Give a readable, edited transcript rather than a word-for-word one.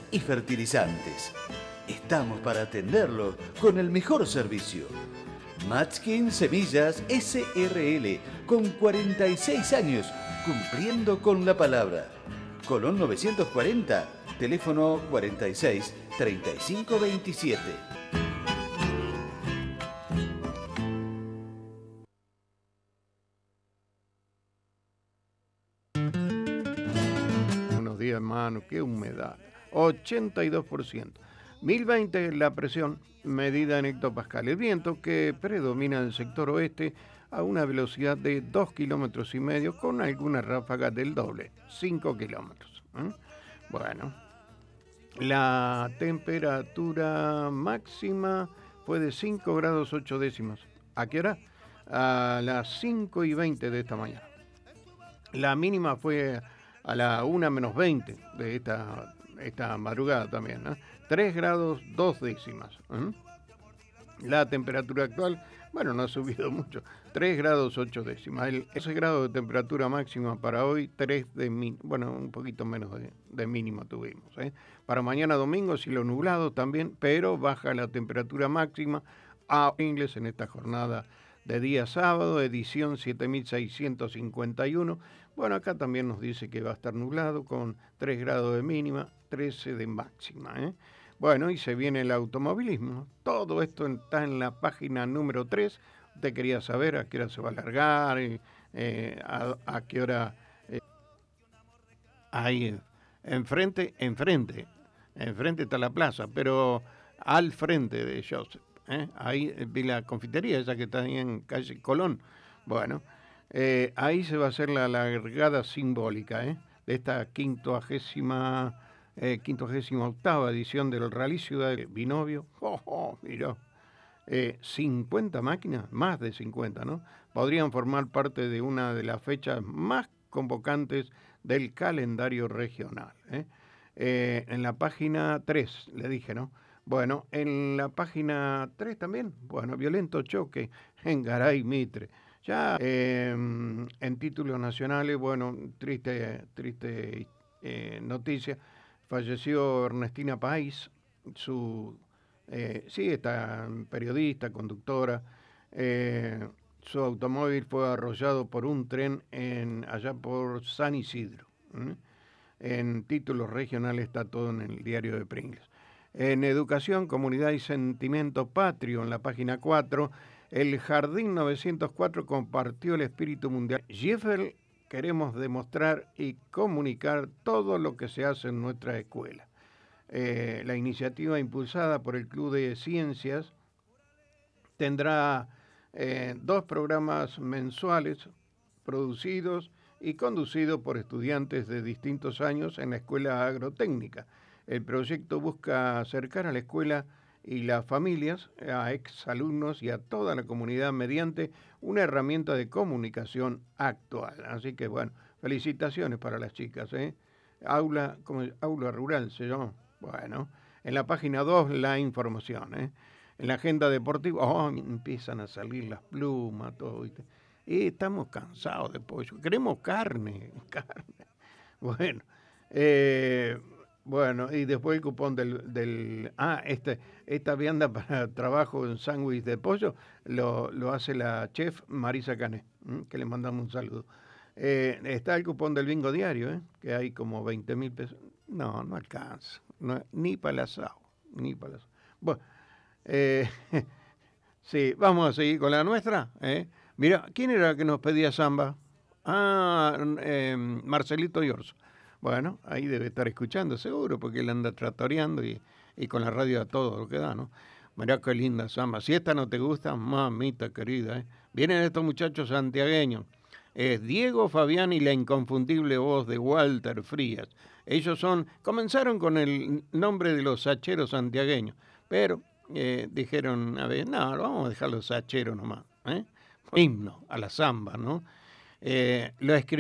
y fertilizantes. Estamos para atenderlo con el mejor servicio. Matskin Semillas SRL, con 46 años, cumpliendo con la palabra. Colón 940, teléfono 46 35 27. Buenos días, hermano, qué humedad. 82%. 1020 la presión medida en hectopascales. El viento que predomina en el sector oeste a una velocidad de 2,5 kilómetros con algunas ráfagas del doble, 5 kilómetros. Bueno, la temperatura máxima fue de 5 grados 8 décimas. ¿A qué hora? A las 5:20 de esta mañana. La mínima fue a la 1 menos 20 de esta madrugada también, ¿no? 3 grados 2 décimas. La temperatura actual, bueno, no ha subido mucho, 3 grados 8 décimas. Ese grado de temperatura máxima para hoy, 3 de mínimo, bueno, un poquito menos de mínimo tuvimos. Para mañana domingo, cielo nublado también, pero baja la temperatura máxima a inglés en esta jornada de día sábado, edición 7651. Bueno, acá también nos dice que va a estar nublado con 3 grados de mínima, 13 de máxima. Bueno, y se viene el automovilismo. Todo esto está en la página número 3. Usted quería saber a qué hora se va a alargar, a qué hora... ahí, enfrente está la plaza, pero al frente de Joseph. Ahí vi la confitería, esa que está ahí en calle Colón. Bueno, ahí se va a hacer la largada simbólica de esta 58ª edición del Rally Ciudad del Binovio. Mirá, 50 máquinas, más de 50, ¿no? Podrían formar parte de una de las fechas más convocantes del calendario regional. En la página 3, le dije, ¿no? Bueno, en la página 3 también, bueno, violento choque en Garay Mitre. Ya en títulos nacionales, bueno, triste noticia, falleció Ernestina País, esta periodista, conductora. Su automóvil fue arrollado por un tren allá por San Isidro. En títulos regionales está todo en el diario de Pringles. En Educación, Comunidad y Sentimiento Patrio, en la página 4, el Jardín 904 compartió el espíritu mundial. Jeffel, queremos demostrar y comunicar todo lo que se hace en nuestra escuela. La iniciativa impulsada por el Club de Ciencias tendrá 2 programas mensuales producidos y conducidos por estudiantes de distintos años en la Escuela Agrotécnica. El proyecto busca acercar a la escuela y las familias, a exalumnos y a toda la comunidad mediante una herramienta de comunicación actual. Así que, bueno, felicitaciones para las chicas. Aula rural se llama. Bueno, en la página 2 la información. En la agenda deportiva, empiezan a salir las plumas, todo. ¿Viste? Y estamos cansados de pollo. Queremos carne. Bueno, bueno, y después el cupón esta vianda para trabajo en sándwich de pollo lo hace la chef Marisa Cané, que le mandamos un saludo. Está el cupón del bingo diario, que hay como 20.000 pesos. No alcanza, ni para el asado, Bueno, sí, vamos a seguir con la nuestra. Mira, ¿quién era que nos pedía samba? Marcelito Yorzo. Bueno, ahí debe estar escuchando seguro, porque él anda tratoreando y con la radio a todo lo que da, ¿no? Mirá qué linda samba. Si esta no te gusta, mamita querida, Vienen estos muchachos santiagueños. Es Diego Fabián y la inconfundible voz de Walter Frías. Ellos comenzaron con el nombre de los sacheros santiagueños, pero dijeron, a ver, no, vamos a dejar los sacheros nomás, himno a la samba, ¿no? Lo escribió